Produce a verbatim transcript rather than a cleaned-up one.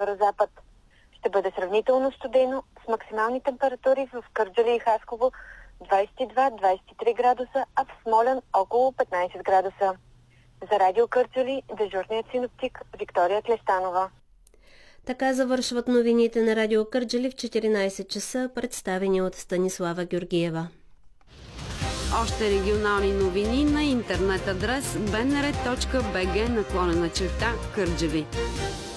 северо-запад. Ще бъде сравнително студено с максимални температури в Кърджали и Хасково двадесет и два до двадесет и три градуса, а в Смолян около петнадесет градуса. За Радио Кърджали дежурният синоптик Виктория Клестанова. Така завършват новините на Радио Кърджали в четиринадесет часа, представени от Станислава Георгиева. Още регионални новини на интернет адрес б н р точка б г наклонена черта Кърджали.